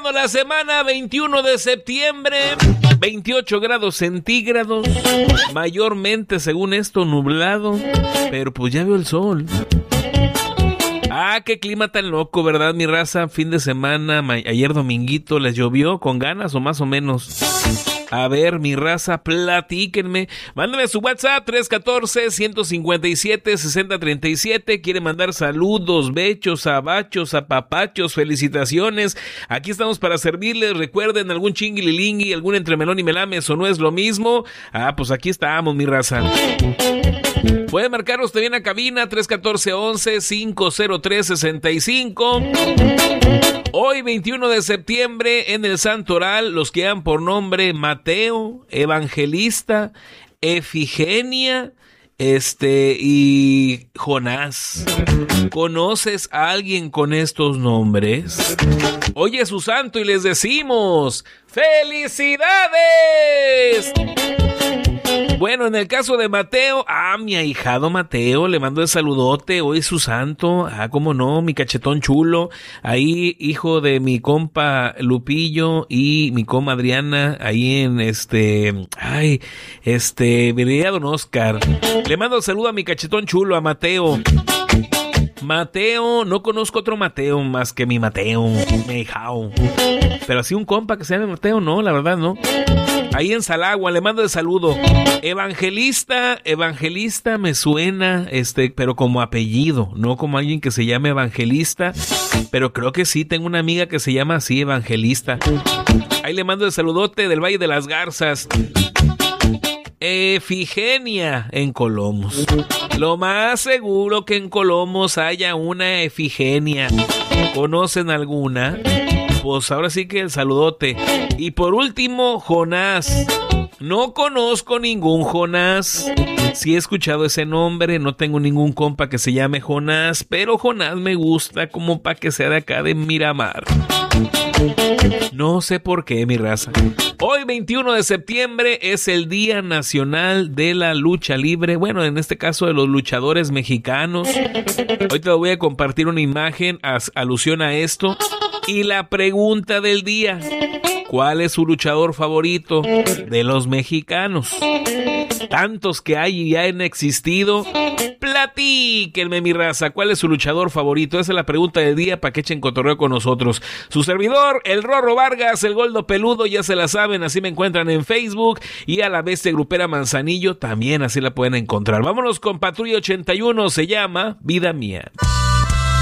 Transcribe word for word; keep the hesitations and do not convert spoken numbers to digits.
Iniciando la semana, veintiuno de septiembre, veintiocho grados centígrados, mayormente según esto nublado, pero pues ya veo el sol. Ah, qué clima tan loco, ¿verdad, mi raza? Fin de semana, ma- ayer dominguito, ¿les llovió con ganas o más o menos? A ver, mi raza, platíquenme. Mándame su WhatsApp, tres uno cuatro, uno cinco siete, seis cero tres siete. Quiere mandar saludos, bechos, abachos, apapachos, felicitaciones. Aquí estamos para servirles. Recuerden, algún chinguililingui, algún entremelón y melames o no es lo mismo. Ah, pues aquí estamos, mi raza. Puede marcarnos también a cabina, tres uno cuatro, once, cinco cero tres, sesenta y cinco. Hoy, veintiuno de septiembre, en el Santoral, los que dan por nombre Mateo, Evangelista, Efigenia, este, y Jonás. ¿Conoces a alguien con estos nombres? Hoy es su santo y les decimos ¡felicidades! Bueno, en el caso de Mateo, ah, mi ahijado Mateo, le mando el saludote, hoy es su santo, ah, cómo no, mi cachetón chulo, ahí, hijo de mi compa Lupillo y mi coma Adriana, ahí en este, ay, este, venía don Oscar, le mando el saludo a mi cachetón chulo, a Mateo. Mateo, no conozco otro Mateo más que mi Mateo, mi ahijao, pero así un compa que se llame Mateo, no, la verdad no. Ahí en Salagua, le mando el saludo. Evangelista, evangelista me suena, este, pero como apellido, no como alguien que se llame Evangelista, pero creo que sí, tengo una amiga que se llama así, Evangelista. Ahí le mando el saludote del Valle de las Garzas. Efigenia en Colomos. Lo más seguro que en Colomos haya una Efigenia. ¿Conocen alguna? Pues ahora sí que el saludote. Y por último, Jonás. No conozco ningún Jonás. Sí he escuchado ese nombre, no tengo ningún compa que se llame Jonás, pero Jonás me gusta como para que sea de acá de Miramar. No sé por qué, mi raza. Hoy, veintiuno de septiembre, es el Día Nacional de la Lucha Libre. Bueno, en este caso de los luchadores mexicanos. Hoy te voy a compartir una imagen a alusión a esto. Y la pregunta del día: ¿cuál es su luchador favorito de los mexicanos? Tantos que hay y ya han existido. Platíquenme, mi raza, ¿cuál es su luchador favorito? Esa es la pregunta del día para que echen cotorreo con nosotros. Su servidor, el Rorro Vargas, el Goldo Peludo, ya se la saben, así me encuentran en Facebook. Y a la bestia grupera Manzanillo, también así la pueden encontrar. Vámonos con Patrulla ochenta y uno, se llama Vida Mía.